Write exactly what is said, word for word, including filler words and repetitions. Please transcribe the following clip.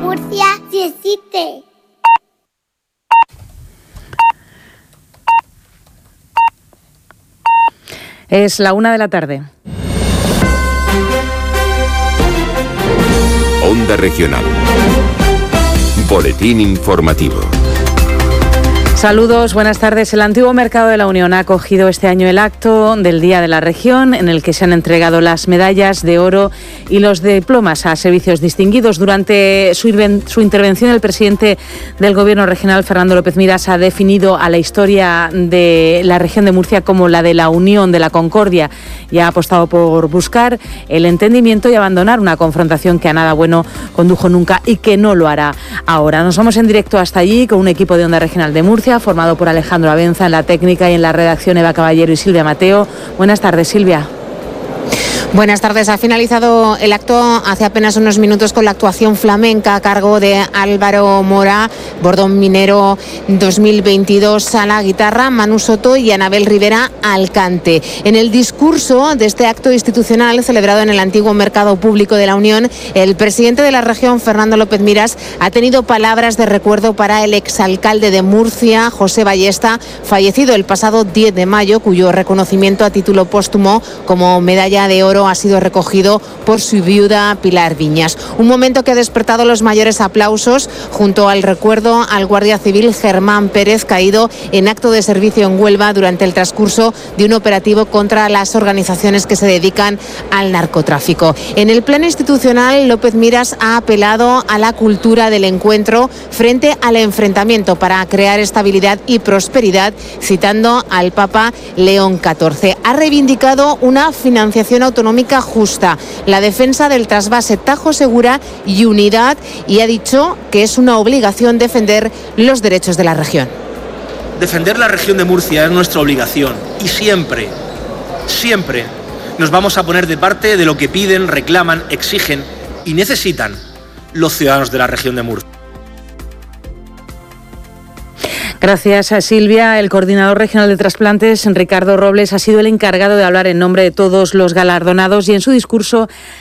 Murcia sí existe. Es la una de la tarde. Onda Regional. Boletín informativo. Saludos, buenas tardes. El antiguo Mercado de la Unión ha acogido este año el acto del Día de la Región, en el que se han entregado las medallas de oro y los diplomas a servicios distinguidos. Durante su, su intervención, el presidente del Gobierno regional, Fernando López Miras, ha definido a la historia de la región de Murcia como la de la unión, de la concordia, y ha apostado por buscar el entendimiento y abandonar una confrontación que a nada bueno condujo nunca y que no lo hará ahora. Nos vamos en directo hasta allí con un equipo de Onda Regional de Murcia, formado por Alejandro Abenza en la técnica y en la redacción Eva Caballero y Silvia Mateo. Buenas tardes, Silvia. Buenas tardes. Ha finalizado el acto hace apenas unos minutos con la actuación flamenca a cargo de Álvaro Mora, Bordón Minero dos mil veintidós a la guitarra, Manu Soto y Anabel Rivera al cante. En el discurso de este acto institucional celebrado en el antiguo Mercado Público de la Unión, el presidente de la región, Fernando López Miras, ha tenido palabras de recuerdo para el exalcalde de Murcia, José Ballesta, fallecido el pasado diez de mayo, cuyo reconocimiento a título póstumo como medalla de oro ha sido recogido por su viuda Pilar Viñas. Un momento que ha despertado los mayores aplausos junto al recuerdo al guardia civil Germán Pérez, caído en acto de servicio en Huelva durante el transcurso de un operativo contra las organizaciones que se dedican al narcotráfico. En el plano institucional, López Miras ha apelado a la cultura del encuentro frente al enfrentamiento para crear estabilidad y prosperidad, citando al Papa León catorce. Ha reivindicado una financiación autonómica justa, la defensa del trasvase Tajo Segura y unidad, y ha dicho que es una obligación defender los derechos de la región. Defender la región de Murcia es nuestra obligación y siempre, siempre nos vamos a poner de parte de lo que piden, reclaman, exigen y necesitan los ciudadanos de la región de Murcia. Gracias a Silvia. El coordinador regional de trasplantes, Ricardo Robles, ha sido el encargado de hablar en nombre de todos los galardonados y en su discurso